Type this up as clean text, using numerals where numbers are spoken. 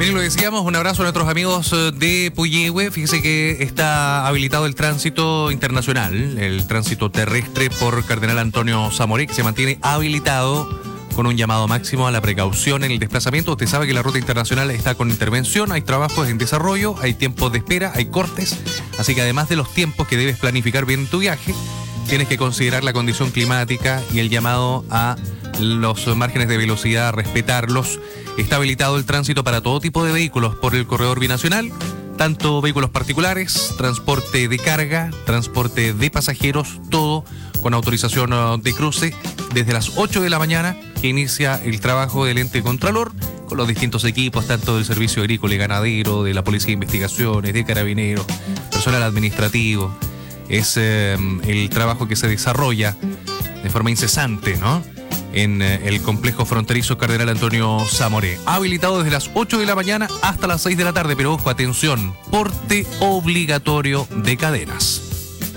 Bien, lo decíamos, un abrazo a nuestros amigos de Puyehue. Fíjese que está habilitado el tránsito internacional, el tránsito terrestre por Cardenal Antonio Zamoré, que se mantiene habilitado con un llamado máximo a la precaución en el desplazamiento. Usted sabe que la ruta internacional está con intervención, hay trabajos en desarrollo, hay tiempos de espera, hay cortes, así que además de los tiempos que debes planificar bien tu viaje, tienes que considerar la condición climática y el llamado a los márgenes de velocidad, respetarlos. Está habilitado el tránsito para todo tipo de vehículos por el corredor binacional, tanto vehículos particulares, transporte de carga, transporte de pasajeros, todo con autorización de cruce desde las 8 de la mañana, que inicia el trabajo del ente contralor con los distintos equipos, tanto del Servicio Agrícola y Ganadero, de la Policía de Investigaciones, de Carabineros, personal administrativo. Es el trabajo que se desarrolla de forma incesante, ¿no?, en el complejo fronterizo Cardenal Antonio Zamoré. Habilitado desde las 8 de la mañana hasta las 6 de la tarde, pero ojo, atención, porte obligatorio de cadenas.